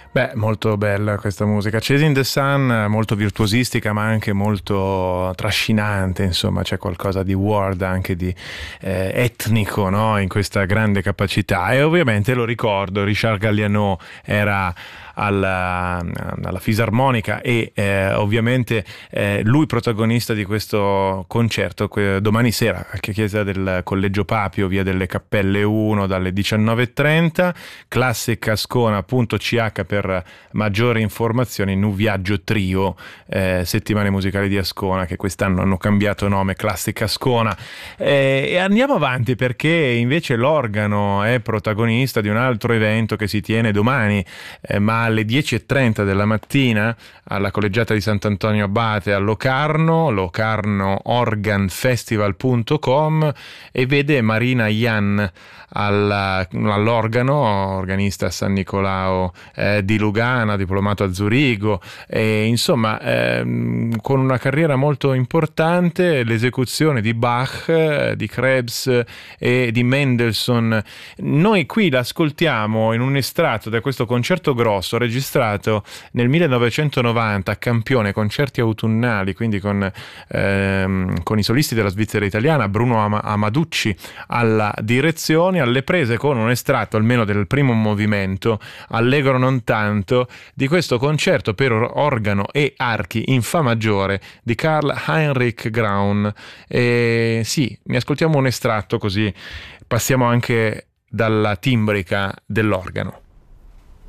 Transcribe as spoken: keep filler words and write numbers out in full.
Beh, molto bella questa musica. Chasing the Sun, molto virtuosistica ma anche molto trascinante, insomma c'è qualcosa di world, anche di eh, etnico, no? In questa grande capacità. E ovviamente lo ricordo, Richard Galliano era alla, alla fisarmonica e eh, ovviamente eh, lui protagonista di questo concerto que- domani sera a Chiesa del Collegio Papio, via delle Cappelle uno, dalle diciannove e trenta, classic ascona punto c h per maggiori informazioni. Nuviaggio Trio, eh, settimane musicali di Ascona, che quest'anno hanno cambiato nome, Classic Ascona. Eh, e andiamo avanti, perché invece l'organo è protagonista di un altro evento che si tiene domani, eh, ma alle dieci e trenta della mattina alla collegiata di Sant'Antonio Abate a Locarno, locarno organ festival punto com, e vede Marina Ian alla, all'organo, organista a San Nicolao eh, di Lugana, diplomato a Zurigo, e insomma ehm, con una carriera molto importante, l'esecuzione di Bach, eh, di Krebs e di Mendelssohn. Noi qui l'ascoltiamo in un estratto da questo concerto grosso registrato nel millenovecentonovanta a Campione, concerti autunnali, quindi con, ehm, con i solisti della Svizzera italiana, Bruno Am- Amaducci alla direzione, alle prese con un estratto almeno del primo movimento, allegro non tanto, di questo concerto per organo e archi in fa maggiore di Karl Heinrich Graun. E sì, ne ascoltiamo un estratto così passiamo anche dalla timbrica dell'organo.